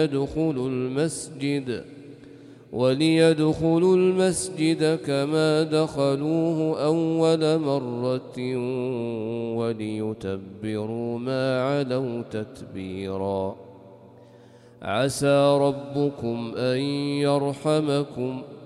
وليدخلوا المسجد كما دخلوه أول مرة وليتبروا ما علوا تتبيرا. عسى ربكم أن يرحمكم